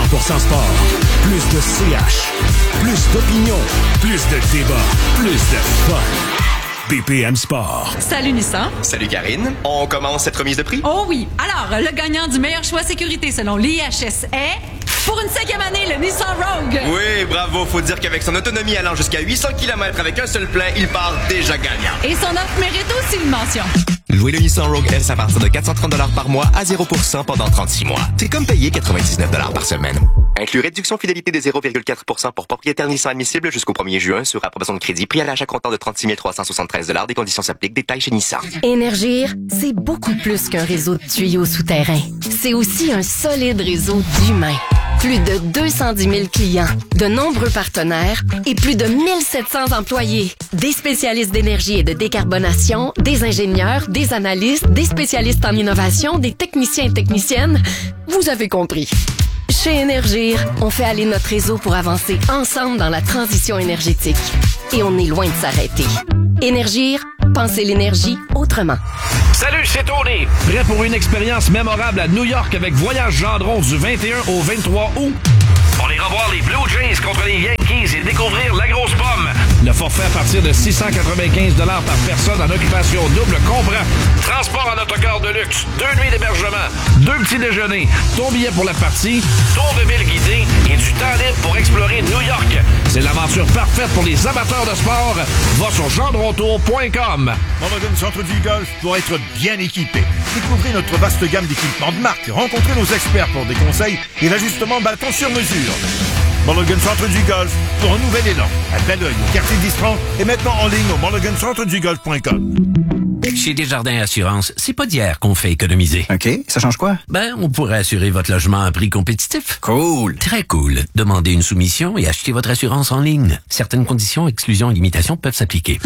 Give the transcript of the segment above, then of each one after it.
100% sport. Plus de CH. Plus d'opinion. Plus de débat. Plus de fun. BPM Sport. Salut Nissan. Salut Karine. On commence cette remise de prix? Oh oui. Alors, le gagnant du meilleur choix sécurité selon l'IHS est... Pour une 5e année, le Nissan Rogue. Oui, bravo. Faut dire qu'avec son autonomie allant jusqu'à 800 km avec un seul plein, il part déjà gagnant. Et son offre mérite aussi une mention. Louez le Nissan Rogue S à partir de 430 $ par mois à 0% pendant 36 mois. C'est comme payer 99 $ par semaine. Inclus réduction fidélité de 0,4% pour propriétaire Nissan admissible jusqu'au 1er juin sur approbation de crédit. Prix à l'achat comptant de 36 373 $. Des conditions s'appliquent. Détails chez Nissan. Énergir, c'est beaucoup plus qu'un réseau de tuyaux souterrains. C'est aussi un solide réseau d'humains. Plus de 210 000 clients, de nombreux partenaires et plus de 1700 employés. Des spécialistes d'énergie et de décarbonation, des ingénieurs, des analystes, des spécialistes en innovation, des techniciens et techniciennes. Vous avez compris. Chez Énergir, on fait aller notre réseau pour avancer ensemble dans la transition énergétique. Et on est loin de s'arrêter. Énergir, pensez l'énergie autrement. Salut, c'est Tony. Prêt pour une expérience mémorable à New York avec Voyage Gendron du 21 au 23 août? On ira voir les Blue Jays contre les Yankees et découvrir la grosse pomme. Le forfait à partir de 695 $ par personne en occupation double comprend transport en autocar de luxe, 2 nuits d'hébergement, 2 petits déjeuners, ton billet pour la partie, tour de ville guidé et du temps libre pour explorer New York. C'est l'aventure parfaite pour les amateurs de sport. Va sur gendrontour.com. Mulligan Centre du Golf pour être bien équipé. Découvrez notre vaste gamme d'équipements de marque. Rencontrez nos experts pour des conseils et l'ajustement bâton sur mesure. Mulligan Centre du Golf pour un nouvel élan. À Belleuil, au quartier d'Istran et maintenant en ligne au mulligancentredugolf.com. Chez Desjardins Assurance, c'est pas d'hier qu'on fait économiser. OK, ça change quoi? Ben, on pourrait assurer votre logement à un prix compétitif. Cool. Très cool. Demandez une soumission et achetez votre assurance en ligne. Certaines conditions, exclusions et limitations peuvent s'appliquer.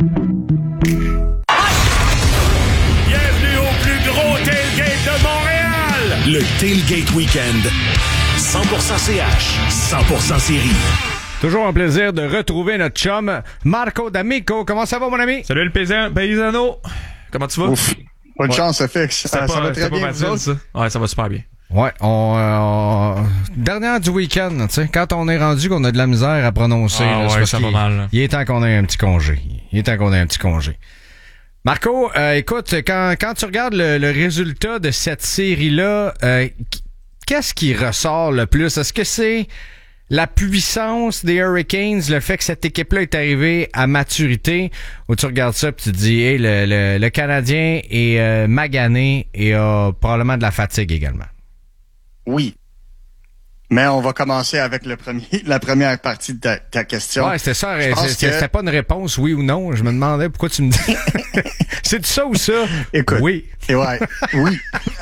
Bienvenue au plus gros tailgate de Montréal! Le Tailgate Weekend. 100% CH. 100% série. Toujours un plaisir de retrouver notre chum Marco D'Amico. Comment ça va, mon ami? Salut le paysano. Comment tu vas? Ouf. Bonne chance, FX. Ça va très bien, facile, ça. Ouais, ça va super bien. Ouais, dernière du week-end, tu sais, quand on est rendu qu'on a de la misère à prononcer, là, ouais, ça va mal. Il est temps qu'on ait un petit congé. Marco, écoute, quand tu regardes le résultat de cette série-là, qu'est-ce qui ressort le plus? Est-ce que c'est la puissance des Hurricanes, le fait que cette équipe-là est arrivée à maturité, où tu regardes ça et tu te dis, hey, le Canadien est magané et a probablement de la fatigue également? Oui. Mais on va commencer avec la première partie de ta question. Ouais, c'était ça. C'était pas une réponse, oui ou non. Je me demandais pourquoi tu me dis. C'est ça ou ça? Écoute. Oui. Ouais. Oui.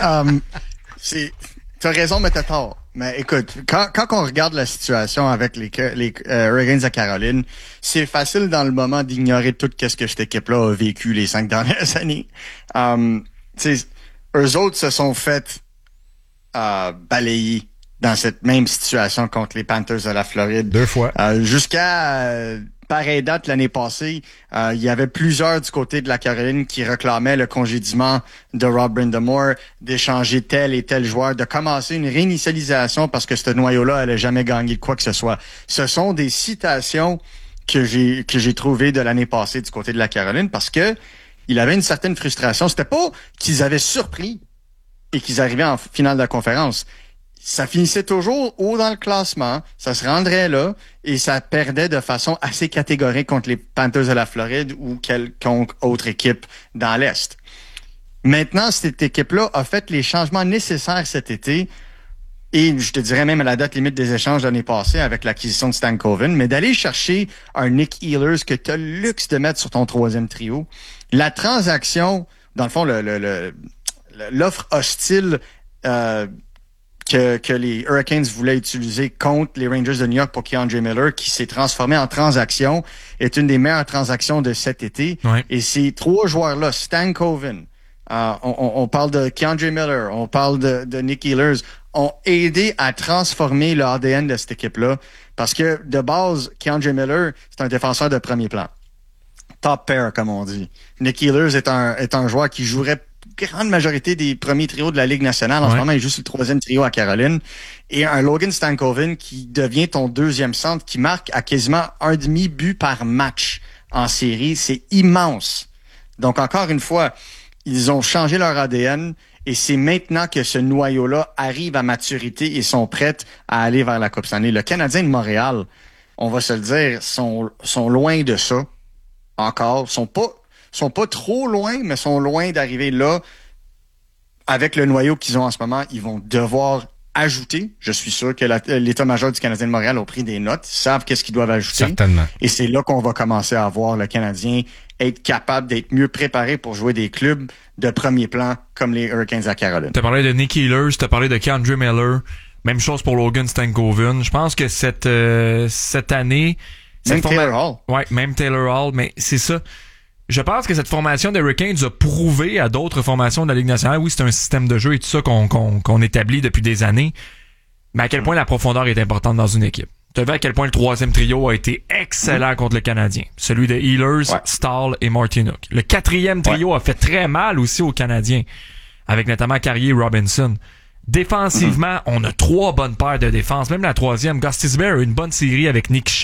T'as raison, mais t'as tort. Mais écoute, quand on regarde la situation avec les Hurricanes à Caroline, c'est facile dans le moment d'ignorer tout ce que cette équipe-là a vécu les 5 dernières années. Eux autres se sont fait balayer dans cette même situation contre les Panthers de la Floride. 2 fois. Jusqu'à pareille date l'année passée, il y avait plusieurs du côté de la Caroline qui réclamaient le congédiement de Rob Brind'Amour, d'échanger tel et tel joueur, de commencer une réinitialisation parce que ce noyau-là allait jamais gagner de quoi que ce soit. Ce sont des citations que j'ai trouvées de l'année passée du côté de la Caroline parce que il avait une certaine frustration. C'était pas qu'ils avaient surpris et qu'ils arrivaient en finale de la conférence. Ça finissait toujours haut dans le classement, ça se rendrait là, et ça perdait de façon assez catégorique contre les Panthers de la Floride ou quelconque autre équipe dans l'Est. Maintenant, cette équipe-là a fait les changements nécessaires cet été, et je te dirais même à la date limite des échanges l'année passée avec l'acquisition de Stan Coven, mais d'aller chercher un Nick Ehlers que tu as le luxe de mettre sur ton 3e trio. La transaction, dans le fond, l'offre hostile que les Hurricanes voulaient utiliser contre les Rangers de New York pour K'Andre Miller, qui s'est transformé en transaction, est une des meilleures transactions de cet été. Ouais. Et ces 3 joueurs-là, Stan Coven, on parle de K'Andre Miller, on parle de Nick Ehlers, ont aidé à transformer le ADN de cette équipe-là. Parce que, de base, K'Andre Miller, c'est un défenseur de premier plan. Top pair, comme on dit. Nick Ehlers est un joueur qui jouerait grande majorité des premiers trios de la Ligue nationale. En ce moment, il joue sur le 3e trio à Caroline. Et un Logan Stankoven qui devient ton 2e centre, qui marque à quasiment 1,5 but par match en série. C'est immense. Donc, encore une fois, ils ont changé leur ADN et c'est maintenant que ce noyau-là arrive à maturité et sont prêts à aller vers la Coupe Stanley. Le Canadien de Montréal, on va se le dire, sont loin de ça. Encore. Sont pas trop loin, mais sont loin d'arriver là. Avec le noyau qu'ils ont en ce moment, ils vont devoir ajouter. Je suis sûr que l'état-major du Canadien de Montréal a pris des notes. Ils savent qu'est-ce qu'ils doivent ajouter. Certainement. Et c'est là qu'on va commencer à voir le Canadien être capable d'être mieux préparé pour jouer des clubs de premier plan comme les Hurricanes à Caroline. T'as parlé de Nick Ehlers, t'as parlé de K'Andre Miller. Même chose pour Logan Stankoven. Je pense que cette année... Même Taylor Hall. Ouais, même Taylor Hall, mais c'est ça. Je pense que cette formation des Hurricanes a prouvé à d'autres formations de la Ligue nationale, oui, c'est un système de jeu et tout ça qu'on établit depuis des années, mais à quel point la profondeur est importante dans une équipe. Tu as vu à quel point le 3e trio a été excellent contre le Canadien. Celui de Ehlers, Stahl et Martinook. Le 4e trio a fait très mal aussi aux Canadiens, avec notamment Carrier et Robinson. Défensivement, on a 3 bonnes paires de défense. Même la 3e, Gostisbehere a une bonne série avec Nick